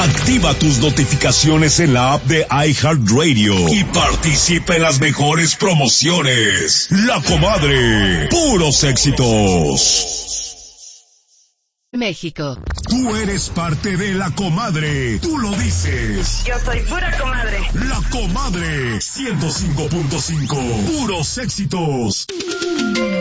Activa tus notificaciones en la app de iHeartRadio y participa en las mejores promociones. La Comadre, puros éxitos. México. Tú eres parte de La Comadre, tú lo dices. Yo soy pura comadre. La Comadre, 105.5, puros éxitos.